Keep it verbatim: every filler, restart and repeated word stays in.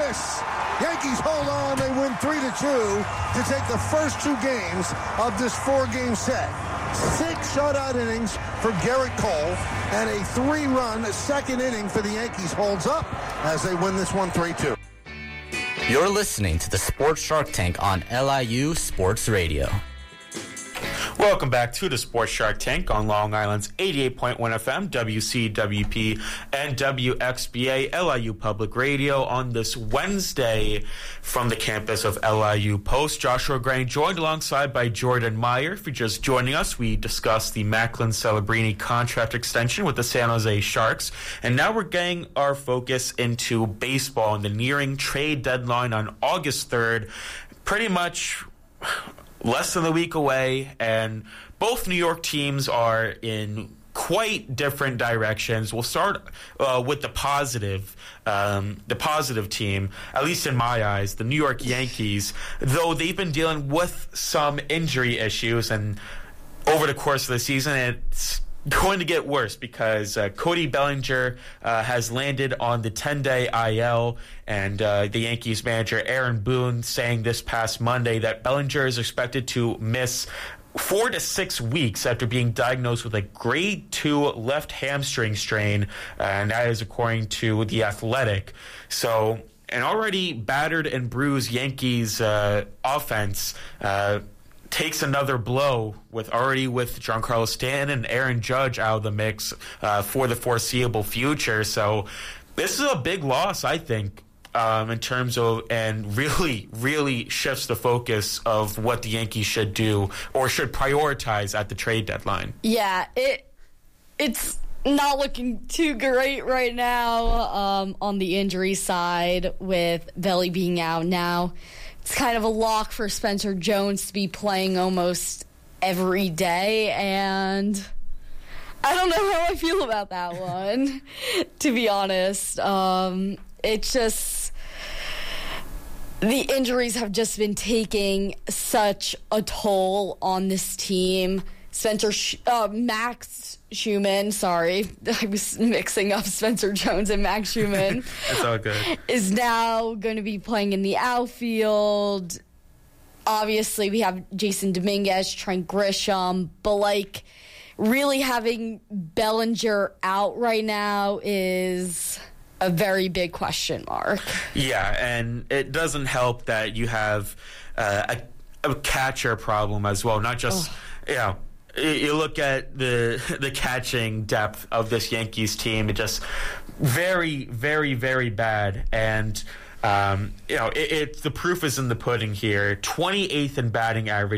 miss. Yankees hold on. They win three to two to take the first two games of this four-game set. Six shutout innings for Garrett Cole, and a three-run second inning for the Yankees holds up as they win this one three two. You're listening to the Sports Shark Tank on L I U Sports Radio. Welcome back to the Sports Shark Tank on Long Island's eighty-eight point one F M, W C W P, and W X B A, L I U Public Radio on this Wednesday from the campus of L I U Post. Joshua Grain joined alongside by Jordan Meyer. If you're just joining us, we discussed the Macklin Celebrini contract extension with the San Jose Sharks. And now we're getting our focus into baseball and the nearing trade deadline on August third. Pretty much less than a week away, and both New York teams are in quite different directions. We'll start uh, with the positive, um, the positive team, at least in my eyes, the New York Yankees, though they've been dealing with some injury issues, and over the course of the season, it's going to get worse because uh, Cody Bellinger uh, has landed on the ten-day I L, and uh, the Yankees manager Aaron Boone saying this past Monday that Bellinger is expected to miss four to six weeks after being diagnosed with a grade two left hamstring strain, and that is according to The Athletic. So an already battered and bruised Yankees uh, offense uh takes another blow with already with Giancarlo Stanton and Aaron Judge out of the mix uh, for the foreseeable future. So this is a big loss, I think, um, in terms of, and really, really shifts the focus of what the Yankees should do or should prioritize at the trade deadline. Yeah, it it's not looking too great right now um, on the injury side with Belly being out now. It's kind of a lock for Spencer Jones to be playing almost every day, and I don't know how I feel about that one, to be honest. Um, it's just, the injuries have just been taking such a toll on this team. Spencer, uh, Max Schumann, sorry, I was mixing up Spencer Jones and Max Schumann. It's all good. Is now going to be playing in the outfield. Obviously, we have Jason Dominguez, Trent Grisham, but like really having Bellinger out right now is a very big question mark. Yeah, and it doesn't help that you have uh, a, a catcher problem as well, not just, oh. you know, you look at the the catching depth of this Yankees team, it just very, very, very bad. And, um, you know, it, it the proof is in the pudding here. twenty-eighth in batting average.